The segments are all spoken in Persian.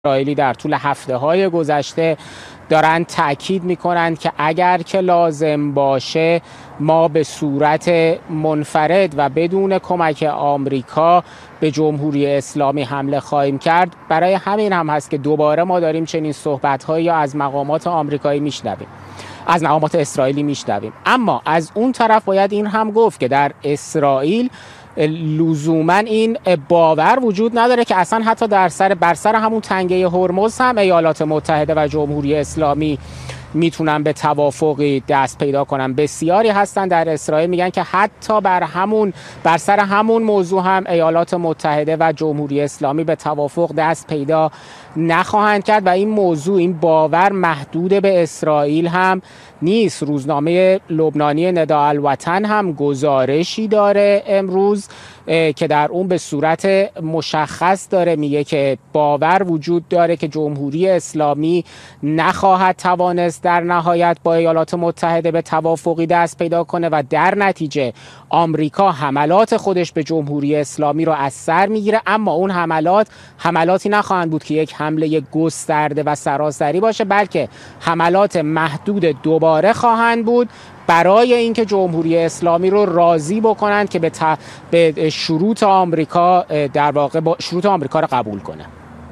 اسرائیلی در طول هفته‌های گذشته دارن تأکید میکنند که اگر که لازم باشه ما به صورت منفرد و بدون کمک آمریکا به جمهوری اسلامی حمله خواهیم کرد. برای همین هم هست که دوباره ما داریم چنین صحبت‌هایی از مقامات آمریکایی میشنویم، از مقامات اسرائیلی میشنویم. اما از اون طرف باید این هم گفت که در اسرائیل لزوما این باور وجود نداره که اصلا حتی بر سر همون تنگه هرمز هم ایالات متحده و جمهوری اسلامی میتونن به توافقی دست پیدا کنن. بسیاری هستن در اسرائیل میگن که حتی بر سر همون موضوع هم ایالات متحده و جمهوری اسلامی به توافق دست پیدا نخواهند کرد و این موضوع، این باور محدود به اسرائیل هم نیست. روزنامه لبنانی نداء الوطن هم گزارشی داره امروز که در اون به صورت مشخص داره میگه که باور وجود داره که جمهوری اسلامی نخواهد توانست در نهایت با ایالات متحده به توافقی دست پیدا کنه و در نتیجه آمریکا حملات خودش به جمهوری اسلامی رو از سر میگیره، اما اون حملاتی نخواهند بود که یک حمله گسترده و سراسری باشه، بلکه حملات محدود دوباره خواهند بود برای اینکه جمهوری اسلامی رو راضی بکنند که به شروط آمریکا شروط آمریکا رو قبول کنه.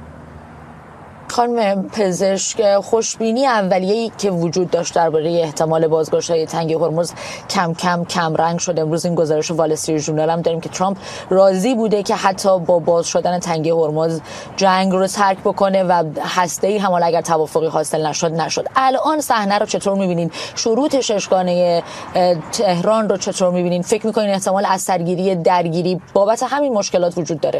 خانم پزشک، خوشبینی اولیه‌ای که وجود داشت درباره احتمال بازگشایی تنگه هرمز کم رنگ شده. امروز این گزارش وال استریت ژورنال هم داریم که ترامپ راضی بوده که حتی با باز شدن تنگه هرمز جنگ رو ترک بکنه و هسته‌ای هم اگر توافقی حاصل نشد. الان صحنه رو چطور می‌بینید؟ شروط ششگانه تهران رو چطور می‌بینید؟ فکر می‌کنید احتمال از درگیری بابت همین مشکلات وجود داره؟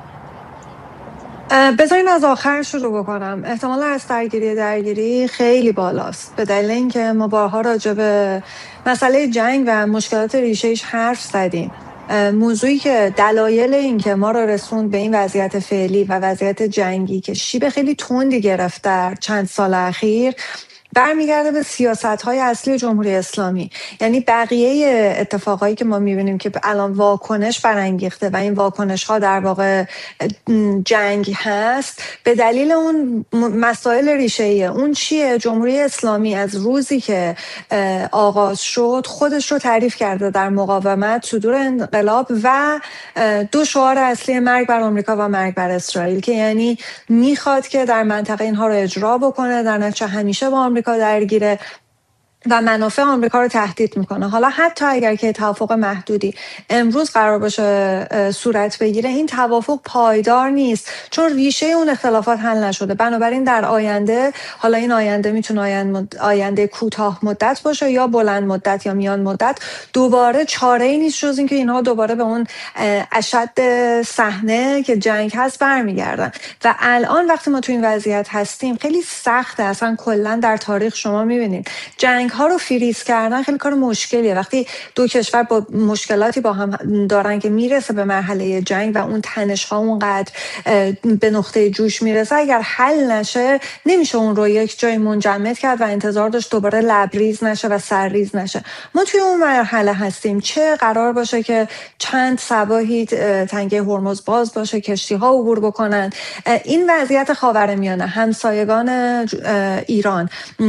بذارین از آخر شروع بکنم. احتمال از درگیری خیلی بالاست، به دلیل اینکه ما بارها راجع به مسئله جنگ و مشکلات ریشه‌ایش حرف زدیم. موضوعی که دلایل این که ما را رسوند به این وضعیت فعلی و وضعیت جنگی که شیب خیلی تندی گرفت در چند سال اخیر برمیگرده به سیاست‌های اصلی جمهوری اسلامی. یعنی بقیه اتفاقایی که ما می‌بینیم که الان واکنش برانگیخته و این واکنش‌ها در واقع جنگ هست، به دلیل اون مسائل ریشه‌ایه. اون چیه؟ جمهوری اسلامی از روزی که آغاز شد خودش رو تعریف کرده در مقاومت، صدور انقلاب و دو شعار اصلی مرگ بر آمریکا و مرگ بر اسرائیل، که یعنی میخواد که در منطقه اینها رو اجرا بکنه، در نتیجه همیشه با آمریکا درگیره و منافع آمریکا رو تهدید میکنه. حالا حتی اگر که توافق محدودی امروز قرار باشه صورت بگیره، این توافق پایدار نیست چون ریشه اون اختلافات حل نشده. بنابراین در آینده، حالا این آینده میتونه آینده کوتاه مدت باشه یا بلند مدت یا میان مدت، دوباره چاره‌ای نیست جز اینکه اینها دوباره به اون اشد صحنه که جنگ هست برمیگردن. و الان وقتی ما تو این وضعیت هستیم خیلی سخته. اصلا کلا در تاریخ شما میبینید جنگ ها رو فریز کردن خیلی کار مشکلیه. وقتی دو کشور با مشکلاتی با هم دارن که میرسه به مرحله جنگ و اون تنش ها اونقدر به نقطه جوش میرسه، اگر حل نشه نمیشه اون رو یک جای منجمد کرد و انتظار داشت دوباره لبریز نشه و سرریز نشه. ما توی اون مرحله هستیم. چه قرار باشه که چند صباحی تنگه هرمز باز باشه، کشتی ها عبور بکنن. این وضعیت خاورمیانه، همسایگان ایران،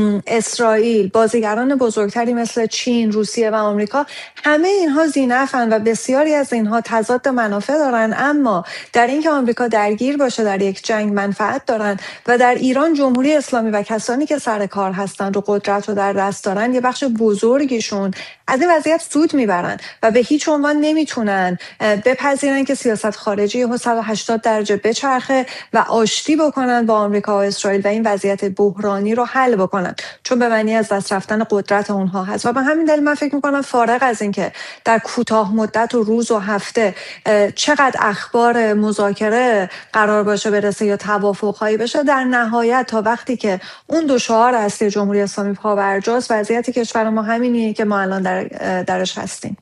اسرائیل، بازیگران بزرگتری مثل چین، روسیه و آمریکا، همه اینها ذی‌نفعن و بسیاری از اینها تضاد منافع دارن، اما در اینکه آمریکا درگیر باشه در یک جنگ منفعت دارن و در ایران جمهوری اسلامی و کسانی که سر کار هستن و قدرت رو در دست دارن یه بخش بزرگیشون از این وضعیت سود میبرن و به هیچ عنوان نمیتونن بپذیرن که سیاست خارجی 180 درجه بچرخه و آشتی بکنن با آمریکا و اسرائیل و این وضعیت بحرانی رو حل بکنن، چون به معنی از دست رفتن قدرت اونها هست. و به همین دلیل من فکر میکنم فارغ از این که در کوتاه مدت و روز و هفته چقدر اخبار مذاکره قرار باشه برسه یا توافق‌هایی بشه، در نهایت تا وقتی که اون دو شعار اصلی جمهوری اسلامی پابرجاست، وضعیت کشور ما همینیه که ما الان درش هستیم.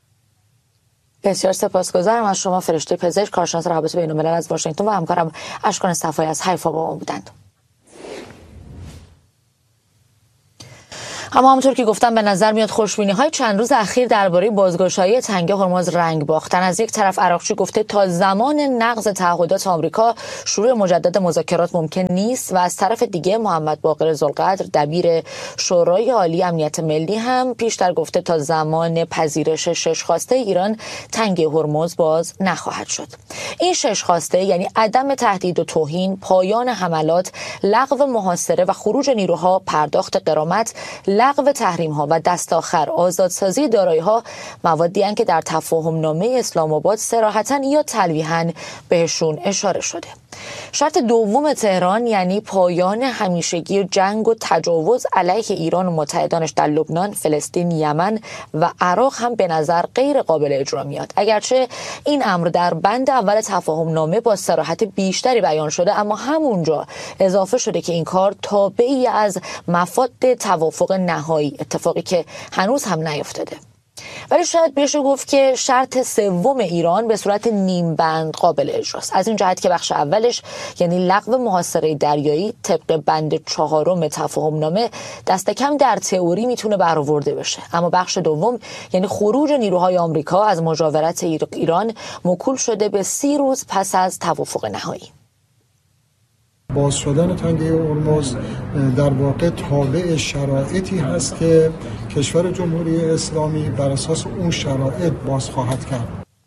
بسیار سپاسگزارم از شما فرشته پزشک، کارشناس روابط بین‌الملل از واشنگتن و همکارم اشکان صفایی از حیفا با ما بودند. اما همونطور که گفتم به نظر میاد خوشبینی‌های چند روز اخیر درباره بازگشایی تنگه هرمز رنگ باختن. از یک طرف عراقچی گفته تا زمان نقض تعهدات آمریکا شروع مجدد مذاکرات ممکن نیست و از طرف دیگه محمد باقر ذوالقدر دبیر شورای عالی امنیت ملی هم پیشتر گفته تا زمان پذیرش 6 خواسته ایران تنگه هرمز باز نخواهد شد. این 6 خواسته یعنی عدم تهدید و توهین، پایان حملات، لغو محاصره و خروج نیروها، پرداخت غرامت، لغو تحریم‌ها و دست آخر آزادسازی دارایی‌ها، موادی هستند که در تفاهم نامه اسلام آباد صراحتاً یا تلویحاً بهشون اشاره شده. شرط دوم تهران یعنی پایان همیشگی جنگ و تجاوز علیه ایران و متحدانش در لبنان، فلسطین، یمن و عراق هم به نظر غیر قابل اجرا میاد. اگرچه این امر در بند اول تفاهم نامه با صراحت بیشتری بیان شده، اما همونجا اضافه شده که این کار تابعی از مفاد توافق نهایی، اتفاقی که هنوز هم نیفتاده. ولی شاید بشه گفت که شرط سوم ایران به صورت نیم بند قابل اجراست، از این جهت که بخش اولش یعنی لغو محاصره دریایی طبق بند 4 تفاهم نامه دست کم در تئوری میتونه برآورده بشه، اما بخش دوم یعنی خروج نیروهای آمریکا از مجاورت ایران موکول شده به 30 روز پس از توافق نهایی. باز شدن تنگه هرمز در واقع تابع شرایطی هست که کشور جمهوری اسلامی بر اساس اون شرایط باز خواهد کرد.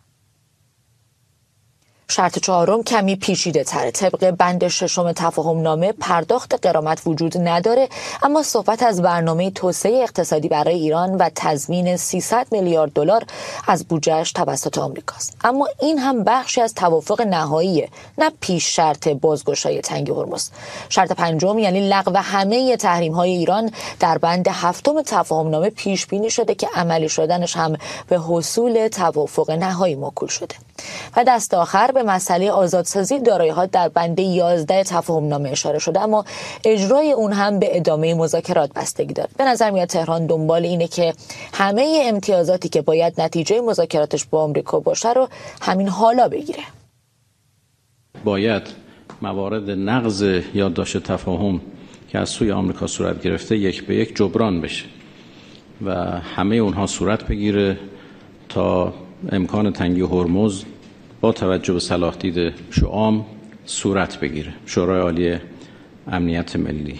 شرط 4 کمی پیچیده تره. طبق بند 6 تفاهم نامه پرداخت غرامت وجود نداره، اما صحبت از برنامه توسعه اقتصادی برای ایران و تضمین 300 میلیارد دلار از بودجه‌اش توسط آمریکاست. اما این هم بخشی از توافق نهاییه، نه پیش شرط بازگشایی تنگه هرمز. شرط 5 یعنی لغو همه تحریم‌های ایران در بند 7 تفاهم نامه پیش بینی شده که عملی شدنش هم به حصول توافق نهایی موکول شده. و دست آخر به مسئله آزادسازی دارایی‌ها در بند 11 تفاهم نامه اشاره شده، اما اجرای اون هم به ادامه مذاکرات بستگی داره. به نظر میاد تهران دنبال اینه که همه امتیازاتی که باید نتیجه مذاکراتش با آمریکا باشه رو همین حالا بگیره. باید موارد نقض یادداشت تفاهم که از سوی آمریکا صورت گرفته یک به یک جبران بشه و همه اونها صورت بگیره تا امکان تنگی هرمز با توجه به صلاح دید شعام صورت بگیره. شورای عالی امنیت ملی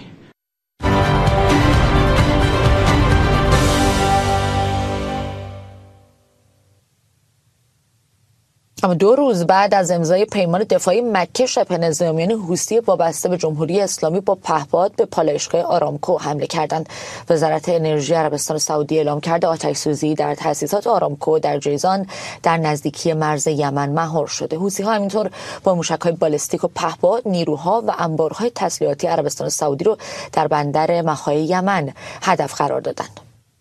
اما 2 روز بعد از امضای پیمان دفاعی مکه، شبه نظامیان حوثی وابسته به جمهوری اسلامی با پهپاد به پالایشگاه آرامکو حمله کردند. وزارت انرژی عربستان سعودی اعلام کرده آتش‌سوزی در تأسیسات آرامکو در جیزان در نزدیکی مرز یمن مهار شده. حوثی‌ها همینطور با موشک‌های بالستیک و پهپاد نیروها و انبارهای تسلیحاتی عربستان سعودی رو در بندر مخای یمن هدف قرار دادند.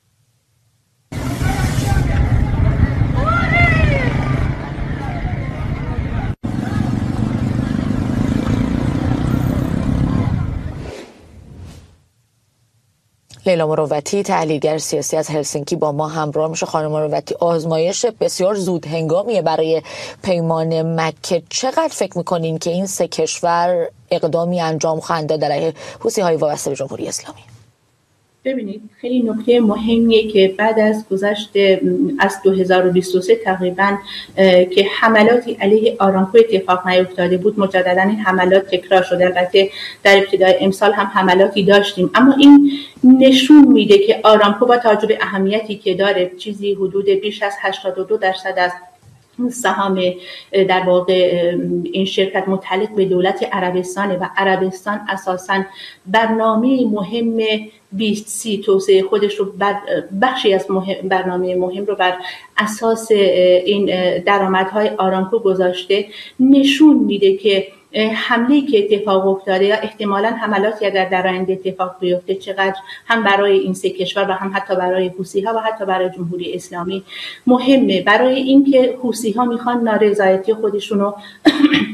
لیلا مروتی، تحلیلگر سیاسی از هلسینکی، با ما همراه میشه. خانم مروتی، آزمایش بسیار زود هنگامیه برای پیمان مکه. چقدر فکر میکنین که این 3 کشور اقدامی انجام خواهند داد علیه حوثی‌های وابسته به جمهوری اسلامی؟ ببینید، خیلی نکته مهمیه که بعد از گذشت از 2023 تقریبا که حملاتی علیه آرامکو اتفاق نیفتاده بود، مجددا این حملات تکرار شده. البته در ابتدای امسال هم حملاتی داشتیم، اما این نشون میده که آرامکو با توجه به اهمیتی که داره، چیزی حدود بیش از 82% از سهام در واقع این شرکت متعلق به دولت عربستانه و عربستان اساساً برنامه مهم 2030 توسعه خودش رو بخشی از برنامه مهم رو بر اساس این درآمدهای آرامکو گذاشته. نشون میده که حمله‌ای که اتفاق افتاده یا احتمالاً حملاتی اگر در آینده اتفاق بیفته چقدر هم برای این 3 کشور و هم حتی برای حوثی‌ها و حتی برای جمهوری اسلامی مهمه، برای اینکه حوثی‌ها میخوان نارضایتی خودشون رو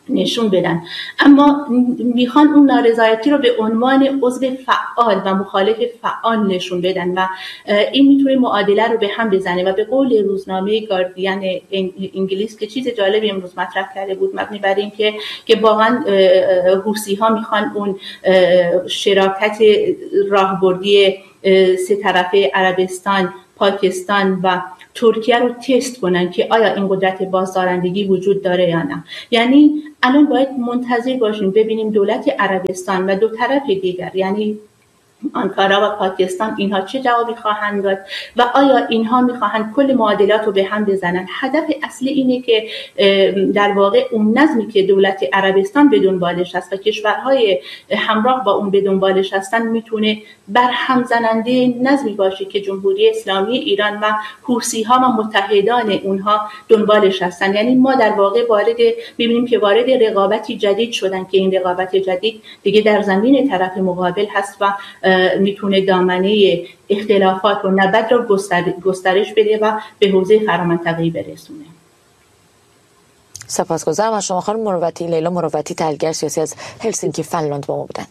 نشون بدن، اما میخوان اون نارضایتی رو به عنوان عضو فعال و مخالف فعال نشون بدن و این میتونه معادله رو به هم بزنه. و به قول روزنامه گاردین انگلیس که چیز جالبی امروز مطرح کرده بود، مبنی بر این که واقعا حوثی ها میخوان اون شراکت راهبردی سه طرفه عربستان، پاکستان و ترکیه رو تست کنن که آیا این قدرت بازدارندگی وجود داره یا نه. یعنی الان باید منتظر باشیم ببینیم دولت عربستان و دو طرف دیگر، یعنی آنکارا و پاکستان، اینها چه جوابی خواهند داد و آیا اینها میخواهند کل معادلات رو به هم بزنن. هدف اصلی اینه که در واقع اون نظمی که دولت عربستان به دنبالش هست و کشورهای همراه با اون به دنبالش هستن میتونه برهم زننده نظمی باشه که جمهوری اسلامی ایران و حوثی ها و متحدان اونها دنبالش هستن. یعنی ما در واقع میبینیم که وارد رقابتی جدید شدن که این رقابت جدید دیگه در زمین طرف مقابل هست و میتونه دامنه اختلافات و نبرد رو گسترش بده و به حوزه فرامنطقه‌ای برسونه. سپاسگزارم از شما خانم مروتی. لیلا مروتی، تحلیلگر سیاسی از هلسینکی فنلاند با ما بودند.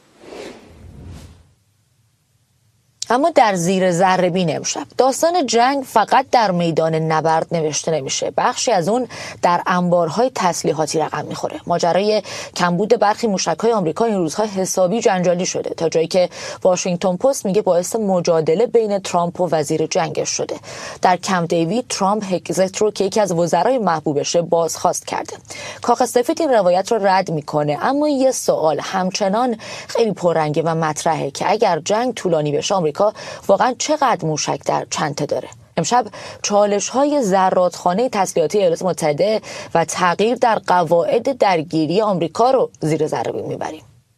اما در زیر ذره‌بین امشب داستان جنگ فقط در میدان نبرد نوشته نمیشه، بخشی از اون در انبارهای تسلیحاتی رقم میخوره. ماجرای کمبود برخی موشک‌های آمریکا این روزها حسابی جنجالی شده، تا جایی که واشنگتن پست میگه باعث مجادله بین ترامپ و وزیر جنگش شده. در کمپ دیوید ترامپ هگزت رو که یکی از وزرای محبوبشه بازخواست کرده. کاخ سفید این روایت رو رد میکنه، اما یه سوال همچنان خیلی پررنگه و مطرحه که اگر جنگ طولانی بشه آمریکا واقعا چقدر موشک در چنته داره. امشب چالش‌های زرادخانه تسلیحاتی ایالات متحده و تغییر در قواعد درگیری آمریکا رو زیر ذره‌بین میبریم.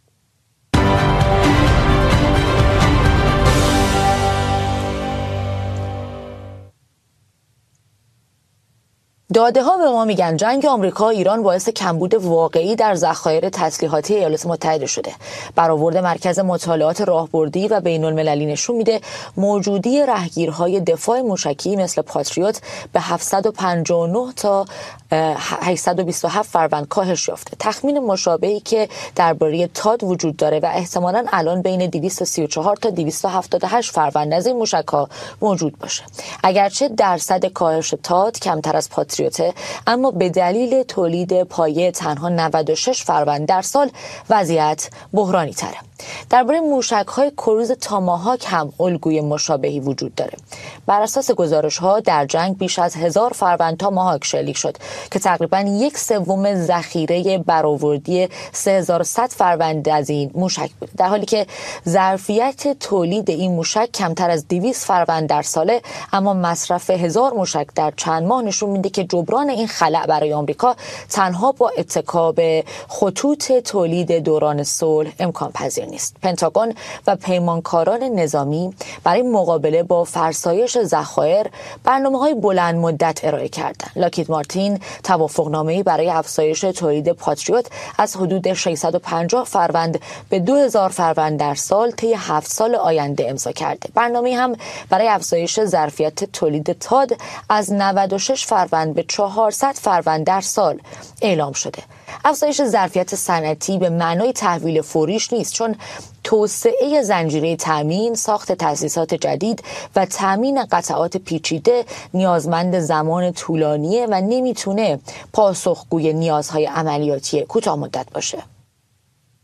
داده ها به ما میگن جنگ آمریکا ایران باعث کمبود واقعی در ذخایر تسلیحاتی ایالات متحده شده. برآورد مرکز مطالعات راهبردی و بین المللی نشون میده موجودی راهگیرهای دفاع موشکی مثل پاتریوت به 759 تا 827 فروند کاهش یافته. تخمین مشابهی که درباره تاد وجود داره و احتمالاً الان بین 234 تا 278 فروند از این موشک‌ها موجود باشه. اگرچه درصد کاهش تاد کمتر از پاتریوت، اما به دلیل تولید پایه تنها 96 فروند در سال وضعیت بحرانی تره. درباره موشک‌های کروز تاماهاک هم الگوی مشابهی وجود داره. بر اساس گزارش‌ها در جنگ بیش از 1000 فروند تاماهاک شلیک شد که تقریباً 1/3 ذخیره برآوردی 3100 فروند از این موشک بود، در حالی که ظرفیت تولید این موشک کمتر از 200 فروند در ساله، اما مصرف 1000 موشک در چند ماه نشون میده که جبران این خلأ برای آمریکا تنها با اتکا به خطوط تولید دوران صلح امکان پذیر نیست. پنتاگون و پیمانکاران نظامی برای مقابله با فرسایش ذخایر برنامه‌های بلند مدت ارائه کردند. لاکهید مارتین توافقنامه‌ای برای افزایش تولید پاتریوت از حدود 650 فروند به 2000 فروند در سال طی 7 سال آینده امضا کرده. برنامه‌ای هم برای افزایش ظرفیت تولید تاد از 96 فروند به 400 فروند در سال اعلام شده. افزایش ظرفیت صنعتی به معنای تحویل فوریش نیست، چون توسعه زنجیره تامین، ساخت تأسیسات جدید و تامین قطعات پیچیده نیازمند زمان طولانیه و نمیتونه پاسخگوی نیازهای عملیاتی کوتاه مدت باشه.